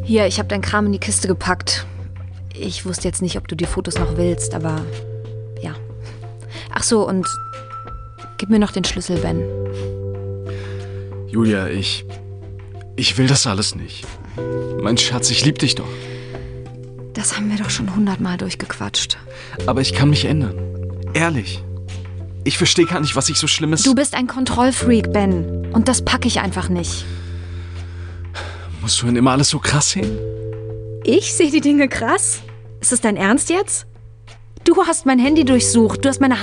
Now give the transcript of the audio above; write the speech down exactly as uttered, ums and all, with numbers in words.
Hier, ich habe dein Kram in die Kiste gepackt. Ich wusste jetzt nicht, ob du die Fotos noch willst, aber ja. Ach so, und gib mir noch den Schlüssel, Ben. Julia, ich... Ich will das alles nicht. Mein Schatz, ich lieb dich doch. Das haben wir doch schon hundertmal durchgequatscht. Aber ich kann mich ändern. Ehrlich. Ich verstehe gar nicht, was ich so Schlimmes... Du bist ein Kontrollfreak, Ben. Und das packe ich einfach nicht. Musst du denn immer alles so krass sehen? Ich sehe die Dinge krass? Ist das dein Ernst jetzt? Du hast mein Handy durchsucht. Du hast meine